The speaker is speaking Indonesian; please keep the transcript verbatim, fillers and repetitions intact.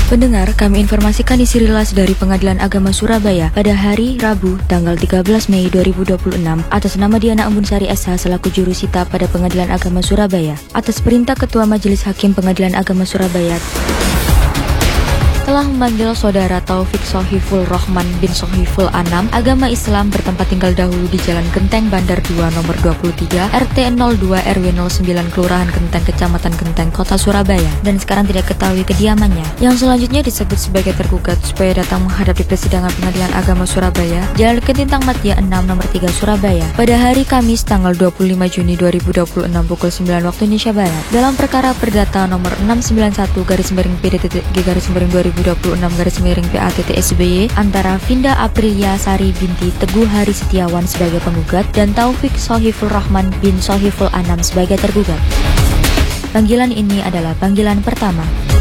Pendengar, kami informasikan isi rilis dari Pengadilan Agama Surabaya pada hari Rabu, tanggal tiga belas Mei dua ribu dua puluh enam atas nama Diana Ambunsari S H selaku jurusita pada Pengadilan Agama Surabaya. Atas perintah Ketua Majelis Hakim Pengadilan Agama Surabaya telah memanggil Saudara Taufik Sohiful Rohman bin Sohiful Anam, agama Islam, bertempat tinggal dahulu di Jalan Genteng Bandar dua nomor dua puluh tiga R T nol dua R W nol sembilan Kelurahan Genteng Kecamatan Genteng Kota Surabaya, dan sekarang tidak ketahui kediamannya. Yang selanjutnya disebut sebagai tergugat supaya datang menghadap di persidangan Pengadilan Agama Surabaya, Jalan Ketintang Matia enam nomor tiga Surabaya pada hari Kamis tanggal dua puluh lima Juni dua ribu dua puluh enam pukul sembilan waktu Indonesia Barat dalam perkara perdata nomor enam sembilan satu garis miring P D G garis miring dua ribu dua puluh enam garis miring P A T T S B Y antara Vinda Aprilia Sari binti Teguh Hari Setiawan sebagai penggugat dan Taufik Sohiful Rohman bin Sohiful Anam sebagai tergugat. Panggilan ini adalah panggilan pertama.